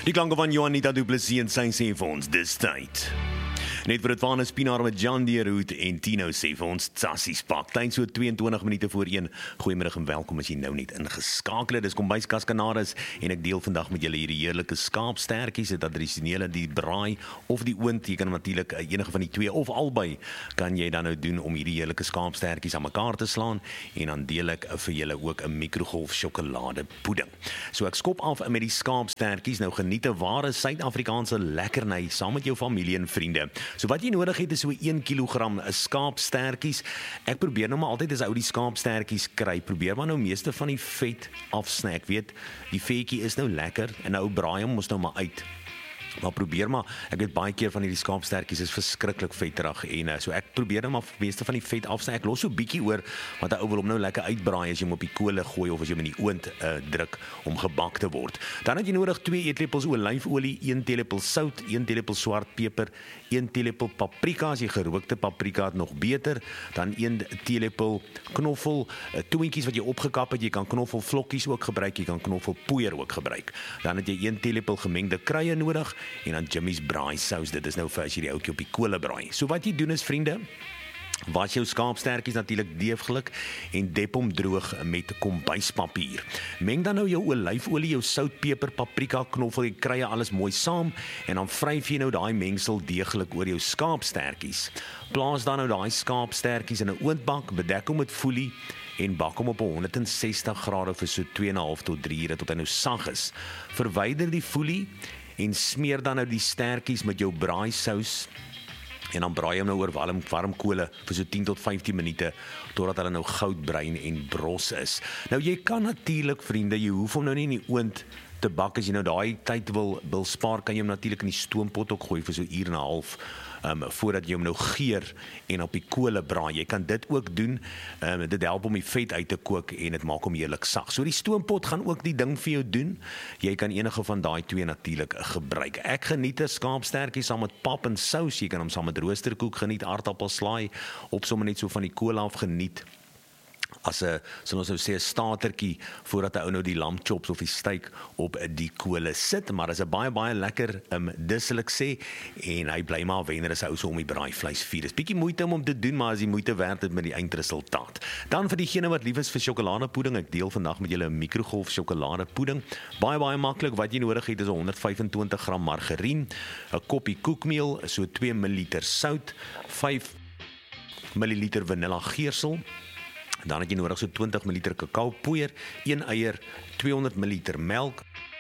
Die klanke van Juanita Du Plessis en sy sê vir ons, dis tyd. Net vir het van 'n spinaar met Jan Deerhout en Tino sê vir ons Tsassies pak. Tyd so 22 minute voor 1. Goeiemiddag en welkom as jy nou net ingeskakel het. Dis Kombuiskas Kanaris en ek deel vandag met julle hierdie heerlike skaapstertjies, dit tradisionele, die braai of die oond. Jy kan natuurlik enige van die twee of albei kan jy dan nou doen om hierdie heerlike skaapstertjies aan mekaar te slaan en dan deel ek vir julle ook 'n mikrogolf sjokolade pudding. So ek skop af met die skaapstertjies. Nou geniet 'n ware Suid-Afrikaanse lekkerny saam met jou familie en vriende. So wat jy nodig het is so 1 kilogram skaapstertjies. Ek probeer nou maar altyd as ou die skaapstertjies kry, probeer maar nou meeste van die vet afsny. Ek weet, die vetjie is nou lekker en nou braai hom mos nou maar uit. Maar probeer maar, ek weet baie keer van hierdie skaapstertjies is verskriklik vetterig en so ek probeer nou maar meeste van die vet afsny. Ek los so bietjie oor want 'n ou wil hom nou lekker uitbraai as jy hom op die kolle gooi of as jy hom in die oond druk om gebak te word. Dan het jy nodig 2 eetlepels olyfolie, 1 teelepel sout, 1 teelepel swart peper, 1 teelepel paprika, as jy gerookte paprika het nog beter, dan 1 teelepel knoffel, toentjies wat jy opgekap het, jy kan knoffelvlokkies ook gebruik, jy kan knoffelpoeier ook gebruik. Dan het jy 1 teelepel gemengde kruie nodig en dan Jimmy's braai sous. Dit is nou vir as jy die ouetjie op die kolle braai. So wat jy doen is, vriende, was jou skaapstertjies natuurlik deeglik en dep hom droog met kombuispapier. Meng dan nou jou olyfolie, jou sout, peper, paprika, knoffel, jy kruie alles mooi saam en dan vryf jy nou daai mengsel deeglik oor jou skaapstertjies. Plaas dan nou daai skaapstertjies in 'n oondbak, bedek hom met folie en bak hom op 160 grade vir so 2,5 tot 3 ure tot hy nou sag is. Verwyder die folie en smeer dan nou die stertjies met jou braaisous en dan braai hom nou oor warm kole vir so 10 tot 15 minute totdat hulle nou goudbruin en bros is. Nou jy kan natuurlik, vriende, jy hoef hom nou nie in die oond te bak as jy nou daai tyd wil spaar, kan jy hom natuurlik in die stoompot ook gooi vir so 1 uur en 'n half voordat jy hom nou geur en op die kole braai. Jy kan dit ook doen. Dit help om die vet uit te kook en dit maak hom heerlik sag. So die stoompot gaan ook die ding vir jou doen. Jy kan enige van daai twee natuurlik gebruik. Ek geniet 'n skaapstertjie saam met pap en sous. Jy kan hom saam met roosterkoek geniet, aardappelslaai, op sommer net so van die kool af geniet. As 'n, sal ons nou sê, 'n startertjie voordat 'n ou nou die lamchops of die steak op die kole sit, maar is 'n baie lekker dis sal ek sê, en hy bly maar wenner as 'n ou so om die braaivleis vier. Dis bietjie moeite om te doen, maar as die moeite werd het met die eindresultaat. Dan vir diegene wat lief is vir sjokoladepudding, ek deel vandag met julle 'n mikrogolf sjokoladepudding. Baie maklik. Wat jy nodig het is 125 gram margarien, 'n koppie koekmeel, so 2 ml sout, 5 ml vanilla geursel. Dan het jy nodig so 20 ml kakaopoeier, 1 eier, 200 ml melk,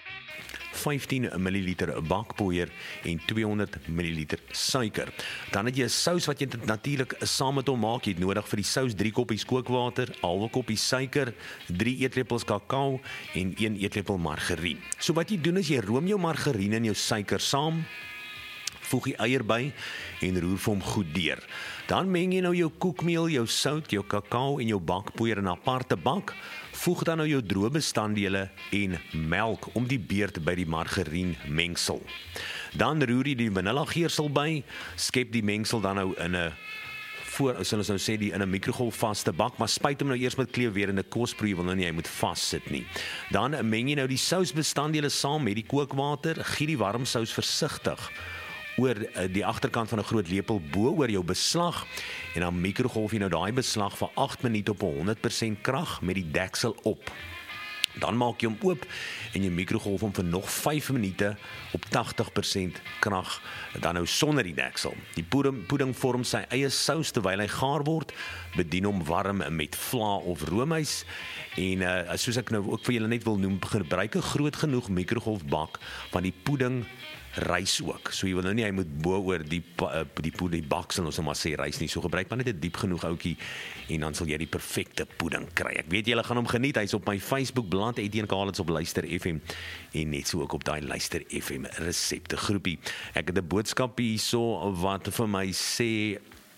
15 ml bakpoeier en 200 ml suiker. Dan het jy 'n sous wat jy natuurlik saam met hom maak. Jy het nodig vir die sous 3 koppies kookwater, 1/2 koppie suiker, 3 eetlepels kakao en 1 eetlepel margarien. So wat jy doen is jy room jou margarien en jou suiker saam, voeg die eier by en roer vir hom goed deur. Dan meng jy nou jou koekmeel, jou sout, jou kakao en jou bakpoeier in 'n aparte bak. Voeg dan nou jou droë bestanddele en melk om die beurt by die margarien mengsel. Dan roer jy die vanilla geursel by, skep die mengsel dan nou in 'n sal ons nou sê in 'n mikrogolfvaste bak, maar spuit hom nou eers met kleurwerende kosproe, jy wil nou nie hy moet vassit nie. Dan meng jy nou die sousbestanddele saam met die kookwater, giet die warm sous versigtig oor die agterkant van 'n groot lepel bo oor jou beslag en dan mikrogolf jy nou daai beslag vir 8 minute op 100% krag met die deksel op. Dan maak jy hom oop en jy mikrogolf hom vir nog 5 minute op 80% krag, dan nou sonder die deksel. Die pudding vorm sy eie sous terwyl hy gaar word. Bedien hom warm met vla of roomys en soos ek nou ook vir julle net wil noem, gebruik 'n groot genoeg mikrogolfbak van die pudding rys ook. So jy wil nou nie hy moet bo oor die bak sal ons nou maar sê rys nie. So gebruik maar net 'n diep genoeg ouetjie en dan sal jy die perfekte pudding kry. Ek weet julle gaan hom geniet. Hy's op my Facebook bladsy Etienne Khalets op Luister FM en net so ook op daai Luister FM resepte groepie. Ek het 'n boodskap hierso wat vir my sê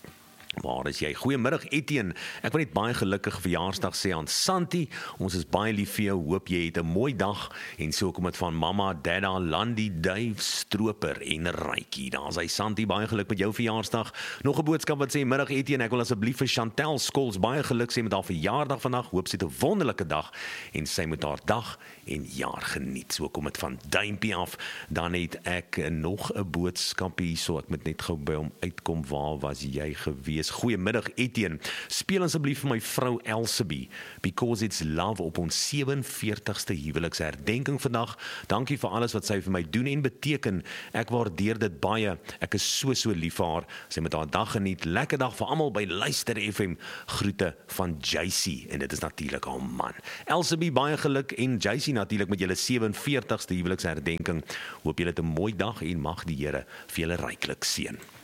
Waar is jy? Goeiemiddag Etienne. Ek wil net baie gelukkige verjaarsdag sê aan Santi. Ons is baie lief vir jou. Hoop jy het 'n mooi dag. En so kom dit van mamma, dadda, Landy, Dave, Stroper en Rykie. Daar's hy Santi, baie geluk met jou verjaarsdag. Nog 'n boodskap wat sê: "Middag Etienne, ek wil asseblief vir Chantel Skols baie geluk sê met haar verjaardag vandag. Hoop sy het 'n wonderlike dag en sy moet haar dag en jaar geniet." So kom dit van duimpie af. Dan het ek nog 'n boodskap hier, so ek moet net gou by hom uitkom. Waar was jy gewees? Goeiemiddag Etienne. Speel asseblief vir my vrou Elsabie, Because It's Love op ons 47ste huweliksherdenking vandag. Dankie vir alles wat sy vir my doen en beteken. Ek waardeer dit baie. Ek is so lief vir haar. Sy moet haar dag geniet. Lekker dag vir almal by Luister FM. Groete van JC en dit is natuurlik haar man. Elsabie, baie geluk en JC natuurlik met julle 47ste huweliksherdenking. Hoop julle het 'n mooi dag en mag die Here vir julle ryklik seën.